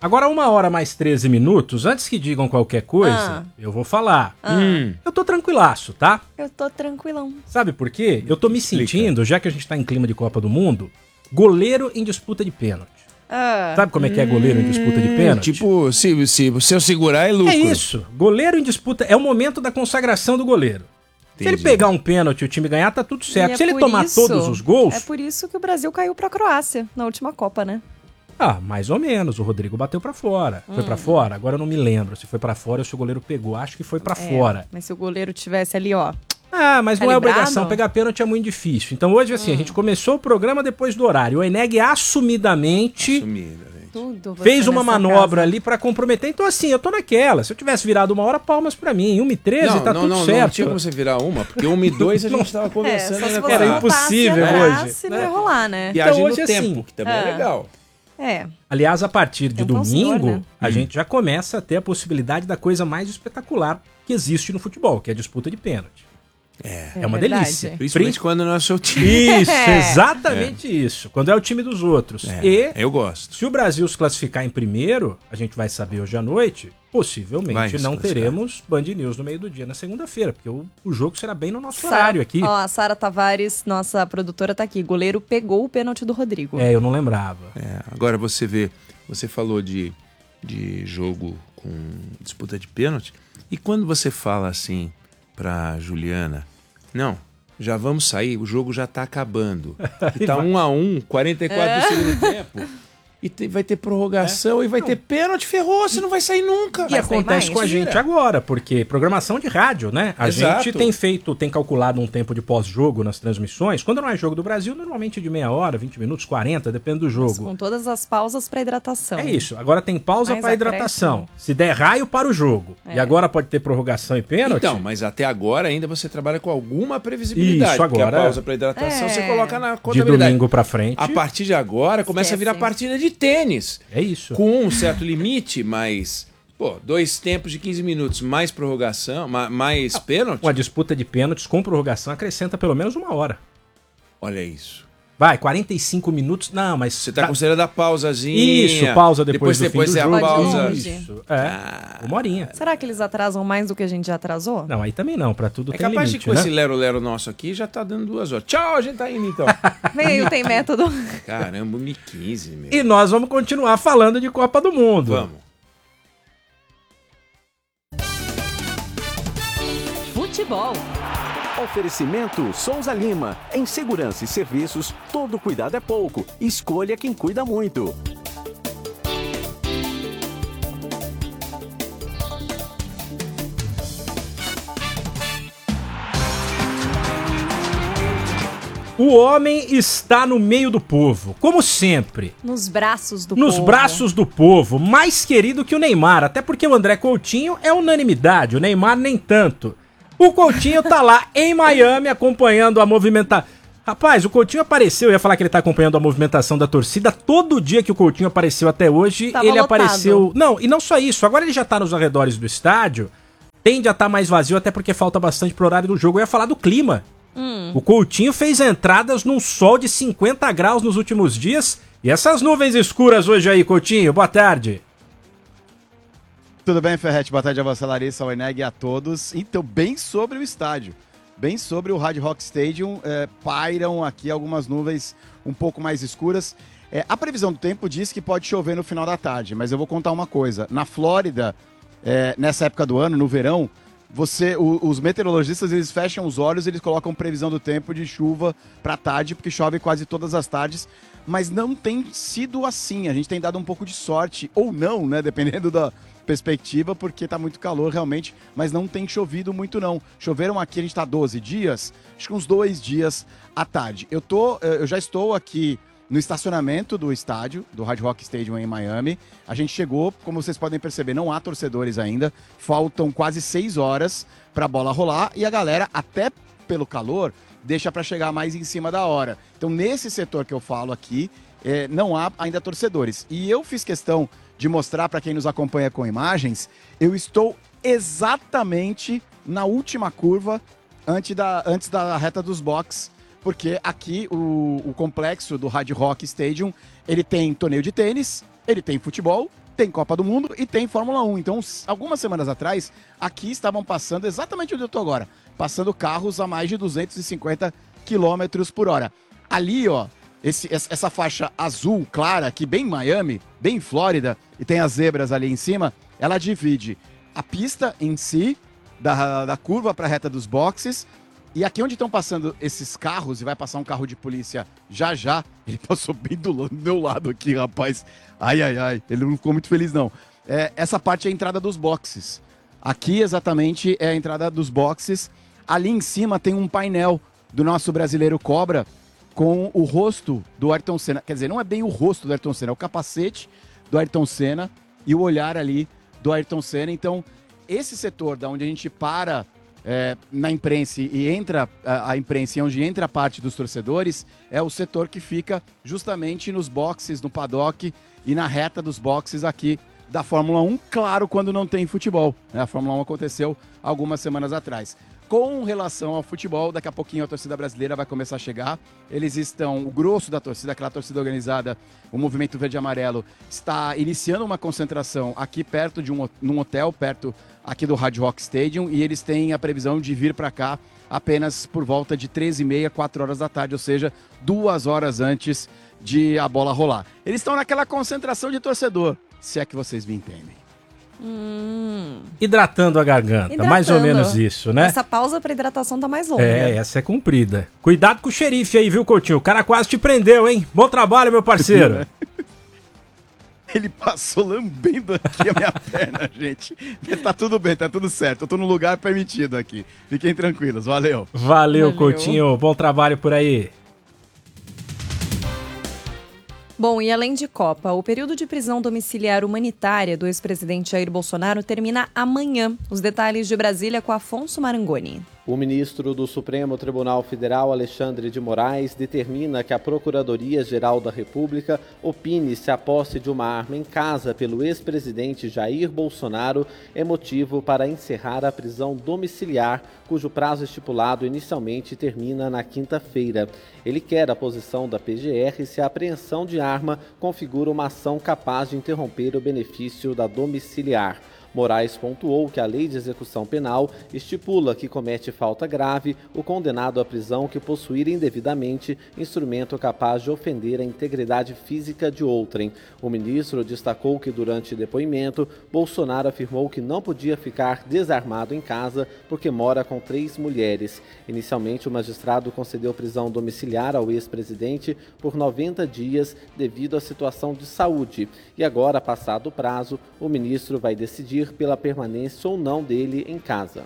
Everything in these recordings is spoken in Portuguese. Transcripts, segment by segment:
Agora, 1h mais 13 minutos, antes que digam qualquer coisa, eu vou falar. Eu tô tranquilaço, tá? Eu tô tranquilão. Sabe por quê? Eu tô me sentindo, já que a gente tá em clima de Copa do Mundo, goleiro em disputa de pênalti. Sabe como é que é goleiro em disputa de pênalti? Tipo, se eu segurar é lucro. É isso. Goleiro em disputa é o momento da consagração do goleiro. Entendi. Se ele pegar um pênalti e o time ganhar, tá tudo certo. Se ele tomar todos os gols... É por isso que o Brasil caiu pra Croácia na última Copa, né? Mais ou menos. O Rodrigo bateu pra fora. Foi pra fora? Agora eu não me lembro se foi pra fora ou se o goleiro pegou. Acho que foi pra fora. Mas se o goleiro tivesse ali, ó... Mas não é obrigação. Pegar pênalti é muito difícil. Então hoje, assim, a gente começou o programa depois do horário. O Eneg assumidamente fez uma manobra ali pra comprometer. Então, assim, eu tô naquela. Se eu tivesse virado 1h, palmas pra mim. 1h13, tá tudo certo. Não tinha como você virar uma, porque 1h02 a gente tava conversando. Só se ainda você era impossível hoje. Não ia rolar, né? Viagem Então, hoje, no tempo, assim, que também é legal. Aliás, a partir de domingo, senhor, né? a gente já começa a ter a possibilidade da coisa mais espetacular que existe no futebol, que é a disputa de pênalti. É uma verdade. delícia. Principalmente quando não é o seu time. Isso, exatamente isso. Quando é o time dos outros. Eu gosto. Se o Brasil se classificar em primeiro, a gente vai saber hoje à noite, possivelmente não teremos Band News no meio do dia na segunda-feira, porque o jogo será bem no nosso horário aqui. Ó, a Sara Tavares, nossa produtora, tá aqui. Goleiro pegou o pênalti do Rodrigo. Eu não lembrava. Agora você vê, você falou de jogo com disputa de pênalti, e quando você fala assim pra Juliana, não, já vamos sair, o jogo já tá acabando. E tá 1-1, 44 do segundo tempo. E vai ter prorrogação e vai ter pênalti, ferrou, você não vai sair nunca. E acontece com a gente agora, porque programação de rádio, né? A gente tem calculado um tempo de pós-jogo nas transmissões. Quando não é jogo do Brasil, normalmente de meia hora, 20 minutos, 40, depende do jogo. Mas com todas as pausas pra hidratação. É isso, agora tem pausa para hidratação. Se der raio, para o jogo. E agora pode ter prorrogação e pênalti. Então, mas até agora ainda você trabalha com alguma previsibilidade. Isso, agora. Porque a pausa para hidratação você coloca na De contabilidade. domingo para frente. A partir de agora começa a virar partida de tênis. É isso. Com um certo limite, mas 2 tempos de 15 minutos, mais prorrogação, mais pênalti. Uma disputa de pênaltis com prorrogação acrescenta pelo menos 1 hora. Olha isso. Vai, 45 minutos. Não, mas... Você tá considerando a pausazinha. Isso, pausa depois do fim do jogo. A pausa. Isso, 1 horinha. Será que eles atrasam mais do que a gente já atrasou? Não, aí também não, pra tudo tem capaz limite, de com esse lero-lero nosso aqui, já tá dando 2 horas. Tchau, a gente tá indo então. Vem aí, tem método. Caramba, 1h15, meu. E nós vamos continuar falando de Copa do Mundo. Vamos. Futebol. Oferecimento Souza Lima. Em segurança e serviços, todo cuidado é pouco. Escolha quem cuida muito. O homem está no meio do povo, como sempre. Nos braços do povo. Nos braços do povo, mais querido que o Neymar, até porque o André Coutinho é unanimidade, o Neymar nem tanto. O Coutinho tá lá em Miami acompanhando a movimentação. Rapaz, o Coutinho apareceu, eu ia falar que ele tá acompanhando a movimentação da torcida. Todo dia que o Coutinho apareceu até hoje, ele apareceu... Não, e não só isso, agora ele já tá nos arredores do estádio, tende a estar mais vazio, até porque falta bastante pro horário do jogo. Eu ia falar do clima. O Coutinho fez entradas num sol de 50 graus nos últimos dias. E essas nuvens escuras hoje aí, Coutinho, boa tarde. Tudo bem, Ferretti? Boa tarde a você, Larissa, ao Eneg e a todos. Então, bem sobre o estádio, bem sobre o Hard Rock Stadium, pairam aqui algumas nuvens um pouco mais escuras. A previsão do tempo diz que pode chover no final da tarde, mas eu vou contar uma coisa. Na Flórida, nessa época do ano, no verão, os meteorologistas, eles fecham os olhos, eles colocam previsão do tempo de chuva para tarde, porque chove quase todas as tardes, mas não tem sido assim. A gente tem dado um pouco de sorte, ou não, né, dependendo da perspectiva, porque tá muito calor realmente, mas não tem chovido muito não. Choveram aqui, a gente tá 12 dias, acho que uns 2 dias à tarde. Eu já estou aqui no estacionamento do estádio, do Hard Rock Stadium em Miami. A gente chegou, como vocês podem perceber, não há torcedores ainda. Faltam quase 6 horas para a bola rolar e a galera, até pelo calor, deixa para chegar mais em cima da hora. Então, nesse setor que eu falo aqui, não há ainda torcedores. E eu fiz questão de mostrar para quem nos acompanha com imagens, eu estou exatamente na última curva antes da reta dos boxes, porque aqui o complexo do Hard Rock Stadium, ele tem torneio de tênis, ele tem futebol, tem Copa do Mundo e tem Fórmula 1. Então, algumas semanas atrás, aqui estavam passando exatamente onde eu tô agora, passando carros a mais de 250 km por hora. Ali, ó, essa faixa azul clara, aqui bem Miami, bem Flórida, e tem as zebras ali em cima, ela divide a pista em si, da curva para a reta dos boxes, e aqui onde estão passando esses carros, e vai passar um carro de polícia já, ele passou bem do meu lado aqui, rapaz. Ai, ele não ficou muito feliz, não. Essa parte é a entrada dos boxes. Aqui, exatamente, é a entrada dos boxes. Ali em cima tem um painel do nosso brasileiro Cobra com o rosto do Ayrton Senna. Quer dizer, não é bem o rosto do Ayrton Senna, é o capacete do Ayrton Senna e o olhar ali do Ayrton Senna. Então, esse setor da onde a gente para na imprensa e entra a imprensa e onde entra a parte dos torcedores, é o setor que fica justamente nos boxes, no paddock e na reta dos boxes aqui da Fórmula 1, claro, quando não tem futebol, né? A Fórmula 1 aconteceu algumas semanas atrás. Com relação ao futebol, daqui a pouquinho a torcida brasileira vai começar a chegar. Eles estão, o grosso da torcida, aquela torcida organizada, o Movimento Verde e Amarelo, está iniciando uma concentração aqui perto de num hotel, perto aqui do Hard Rock Stadium, e eles têm a previsão de vir para cá apenas por volta de 13h30, 4 horas da tarde, ou seja, 2 horas antes de a bola rolar. Eles estão naquela concentração de torcedor, se é que vocês me entendem. Hidratando a garganta, mais ou menos isso, né? Essa pausa para hidratação tá mais longa. Essa é comprida. Cuidado com o xerife aí, viu, Coutinho? O cara quase te prendeu, hein? Bom trabalho, meu parceiro. Ele passou lambendo aqui a minha perna, gente. Tá tudo bem, tá tudo certo. Eu tô no lugar permitido aqui. Fiquem tranquilos, valeu. Valeu, Coutinho. Bom trabalho por aí. Bom, e além de Copa, o período de prisão domiciliar humanitária do ex-presidente Jair Bolsonaro termina amanhã. Os detalhes de Brasília com Afonso Marangoni. O ministro do Supremo Tribunal Federal, Alexandre de Moraes, determina que a Procuradoria-Geral da República opine se a posse de uma arma em casa pelo ex-presidente Jair Bolsonaro é motivo para encerrar a prisão domiciliar, cujo prazo estipulado inicialmente termina na quinta-feira. Ele quer a posição da PGR se a apreensão de arma configura uma ação capaz de interromper o benefício da domiciliar. Moraes pontuou que a Lei de Execução Penal estipula que comete falta grave o condenado à prisão que possuir indevidamente instrumento capaz de ofender a integridade física de outrem. O ministro destacou que durante depoimento, Bolsonaro afirmou que não podia ficar desarmado em casa porque mora com 3 mulheres. Inicialmente, o magistrado concedeu prisão domiciliar ao ex-presidente por 90 dias devido à situação de saúde. E agora, passado o prazo, o ministro vai decidir pela permanência ou não dele em casa.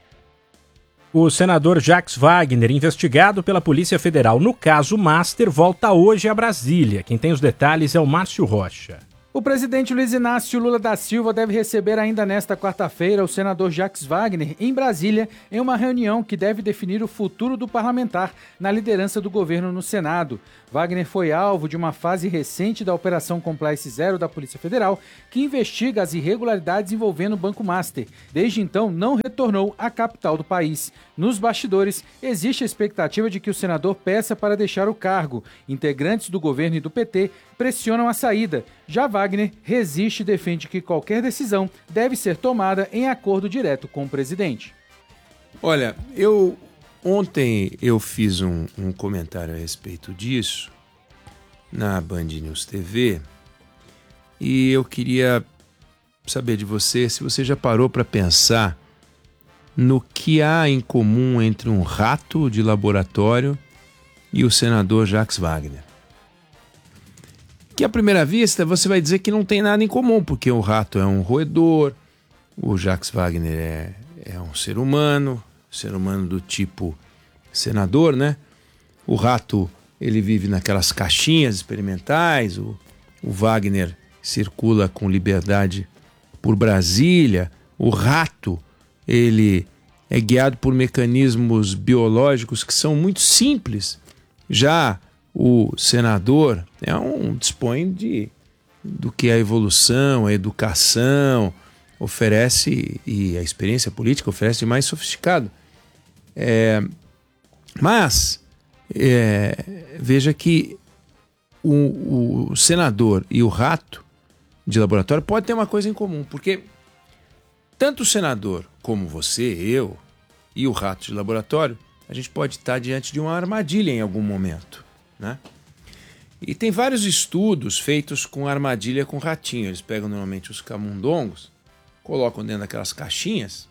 O senador Jacques Wagner, investigado pela Polícia Federal no caso Master, volta hoje a Brasília. Quem tem os detalhes é o Márcio Rocha. O presidente Luiz Inácio Lula da Silva deve receber ainda nesta quarta-feira o senador Jacques Wagner em Brasília em uma reunião que deve definir o futuro do parlamentar na liderança do governo no Senado. Wagner foi alvo de uma fase recente da Operação Compliance Zero da Polícia Federal, que investiga as irregularidades envolvendo o Banco Master. Desde então, não retornou à capital do país. Nos bastidores, existe a expectativa de que o senador peça para deixar o cargo. Integrantes do governo e do PT pressionam a saída. Já Wagner resiste e defende que qualquer decisão deve ser tomada em acordo direto com o presidente. Olha, ontem eu fiz um comentário a respeito disso na Band News TV e eu queria saber de você se você já parou para pensar no que há em comum entre um rato de laboratório e o senador Jacques Wagner. Que à primeira vista você vai dizer que não tem nada em comum, porque o rato é um roedor, o Jacques Wagner é um ser humano do tipo senador, né? O rato, ele vive naquelas caixinhas experimentais, o Wagner circula com liberdade por Brasília, o rato, ele é guiado por mecanismos biológicos que são muito simples. Já o senador dispõe do que a evolução, a educação oferece e a experiência política oferece de mais sofisticado. Mas veja que o senador e o rato de laboratório pode ter uma coisa em comum, porque tanto o senador como você, eu e o rato de laboratório, a gente pode estar diante de uma armadilha em algum momento, né? E tem vários estudos feitos com armadilha com ratinho. Eles pegam normalmente os camundongos, colocam dentro daquelas caixinhas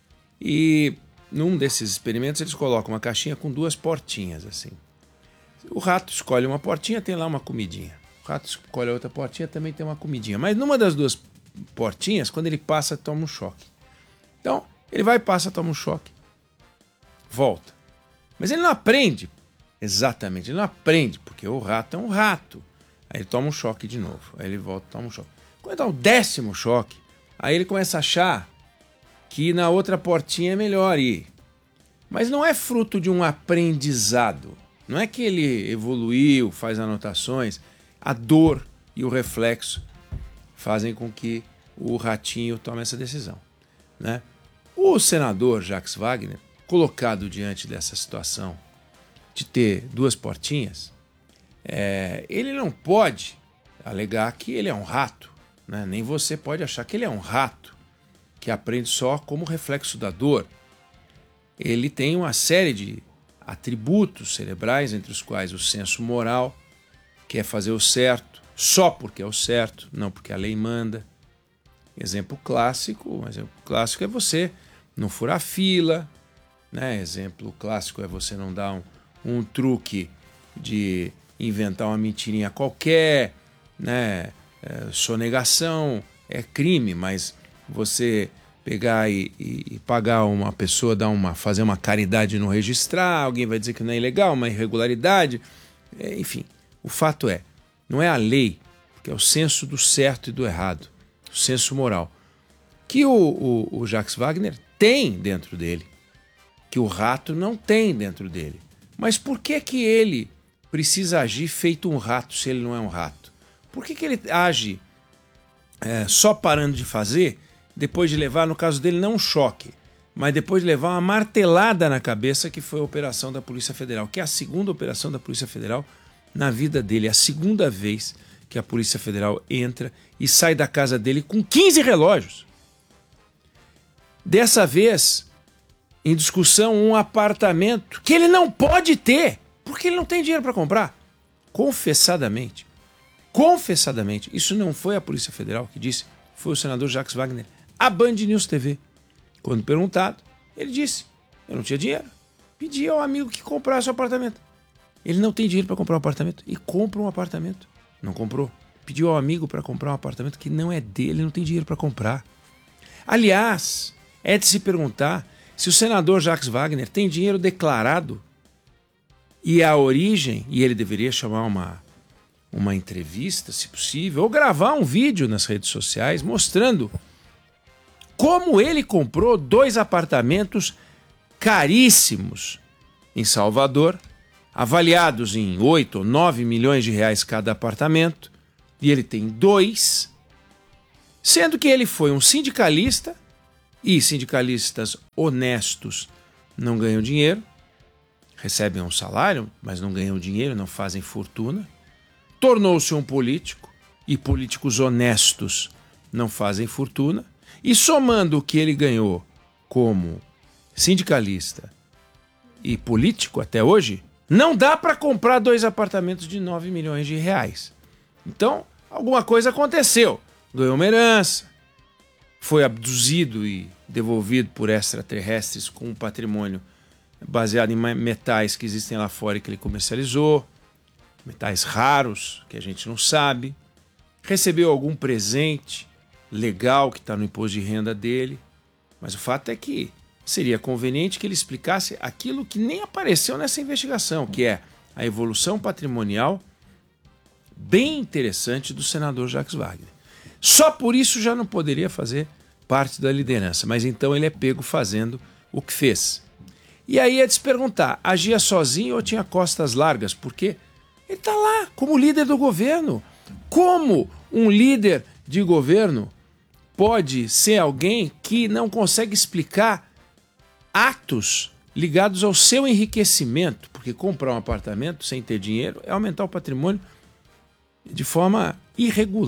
e num desses experimentos eles colocam uma caixinha com 2 portinhas assim. O rato escolhe uma portinha, tem lá uma comidinha. O rato escolhe a outra portinha, também tem uma comidinha. Mas numa das 2 portinhas, quando ele passa, toma um choque. Então, ele vai, passa, toma um choque, volta. Mas ele não aprende. Exatamente, ele não aprende, porque o rato é um rato. Aí ele toma um choque de novo, aí ele volta e toma um choque. Quando dá o 10º choque, aí ele começa a achar que na outra portinha é melhor ir. Mas não é fruto de um aprendizado. Não é que ele evoluiu, faz anotações. A dor e o reflexo fazem com que o ratinho tome essa decisão, né? O senador Jacques Wagner, colocado diante dessa situação de ter 2 portinhas, ele não pode alegar que ele é um rato, né? Nem você pode achar que ele é um rato que aprende só como reflexo da dor. Ele tem uma série de atributos cerebrais, entre os quais o senso moral, que é fazer o certo só porque é o certo, não porque a lei manda. Exemplo clássico é você não furar fila, né? Exemplo clássico é você não dar um truque de inventar uma mentirinha qualquer, né? Sonegação é crime, mas você pegar e pagar uma pessoa, fazer uma caridade e não registrar, alguém vai dizer que não é ilegal, uma irregularidade. Enfim, o fato não é a lei, porque é o senso do certo e do errado, o senso moral, que o Jacques Wagner tem dentro dele, que o rato não tem dentro dele. Mas por que ele precisa agir feito um rato se ele não é um rato? Por que ele age só parando de fazer, depois de levar, no caso dele, não um choque, mas depois de levar uma martelada na cabeça, que foi a operação da Polícia Federal, que é a 2ª operação da Polícia Federal na vida dele, é a 2ª vez que a Polícia Federal entra e sai da casa dele com 15 relógios. Dessa vez, em discussão, um apartamento que ele não pode ter, porque ele não tem dinheiro para comprar. Confessadamente, isso não foi a Polícia Federal que disse, foi o senador Jacques Wagner, a Band News TV. Quando perguntado, ele disse, eu não tinha dinheiro, pedi ao amigo que comprasse o apartamento. Ele não tem dinheiro para comprar um apartamento e compra um apartamento. Não comprou. Pediu ao amigo para comprar um apartamento que não é dele, não tem dinheiro para comprar. Aliás, é de se perguntar se o senador Jacques Wagner tem dinheiro declarado e a origem, e ele deveria chamar uma entrevista, se possível, ou gravar um vídeo nas redes sociais mostrando como ele comprou 2 apartamentos caríssimos em Salvador, avaliados em 8 ou 9 milhões de reais cada apartamento, e ele tem 2, sendo que ele foi um sindicalista, e sindicalistas honestos não ganham dinheiro, recebem um salário, mas não ganham dinheiro, não fazem fortuna, tornou-se um político, e políticos honestos não fazem fortuna, e somando o que ele ganhou como sindicalista e político até hoje, não dá para comprar 2 apartamentos de 9 milhões de reais. Então, alguma coisa aconteceu. Ganhou uma herança, foi abduzido e devolvido por extraterrestres com um patrimônio baseado em metais que existem lá fora e que ele comercializou, metais raros que a gente não sabe, recebeu algum presente legal que está no imposto de renda dele, mas o fato é que seria conveniente que ele explicasse aquilo que nem apareceu nessa investigação, que é a evolução patrimonial bem interessante do senador Jacques Wagner. Só por isso já não poderia fazer parte da liderança, mas então ele é pego fazendo o que fez. E aí é de se perguntar, agia sozinho ou tinha costas largas? Porque ele está lá como líder do governo. Como um líder de governo pode ser alguém que não consegue explicar atos ligados ao seu enriquecimento? Porque comprar um apartamento sem ter dinheiro é aumentar o patrimônio de forma irregular.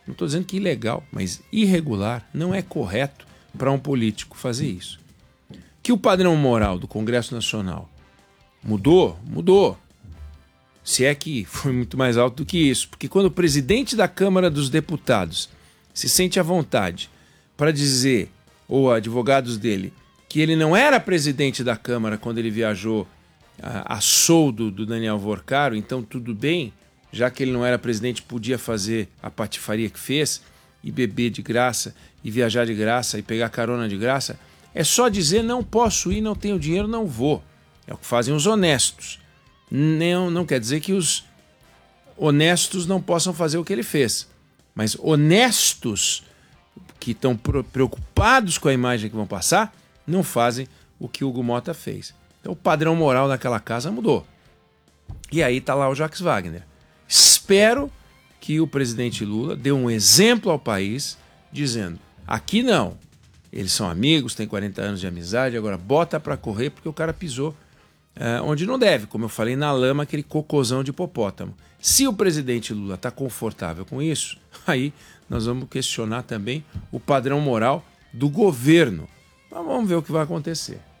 Não estou dizendo que ilegal, mas irregular. Não é correto para um político fazer isso. Que o padrão moral do Congresso Nacional mudou? Mudou. Se é que foi muito mais alto do que isso. Porque quando o presidente da Câmara dos Deputados se sente à vontade para dizer, ou advogados dele, que ele não era presidente da Câmara quando ele viajou a soldo do Daniel Vorcaro, então tudo bem, já que ele não era presidente, podia fazer a patifaria que fez, e beber de graça, e viajar de graça, e pegar carona de graça, é só dizer não posso ir, não tenho dinheiro, não vou. É o que fazem os honestos. Não quer dizer que os honestos não possam fazer o que ele fez, mas honestos que estão preocupados com a imagem que vão passar, não fazem o que o Hugo Mota fez. Então o padrão moral daquela casa mudou. E aí está lá o Jacques Wagner. Espero que o presidente Lula dê um exemplo ao país, dizendo, aqui não, eles são amigos, têm 40 anos de amizade, agora bota para correr porque o cara pisou onde não deve, como eu falei, na lama, aquele cocôzão de hipopótamo. Se o presidente Lula está confortável com isso, aí nós vamos questionar também o padrão moral do governo. Mas vamos ver o que vai acontecer.